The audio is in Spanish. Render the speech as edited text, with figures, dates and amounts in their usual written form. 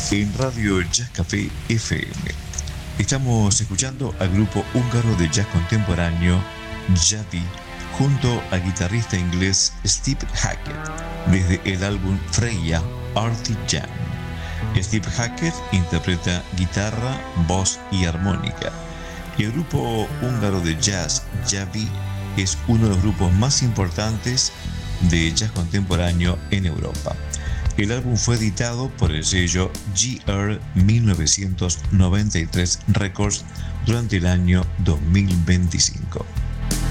en Radio Jazz Café FM. Estamos escuchando al grupo húngaro de jazz contemporáneo Javi junto al guitarrista inglés Steve Hackett desde el álbum Freya Artie Jam. Steve Hackett interpreta guitarra, voz y armónica. Y el grupo húngaro de jazz Javi es uno de los grupos más importantes de jazz contemporáneo en Europa. El álbum fue editado por el sello GR 1993 Records durante el año 2025.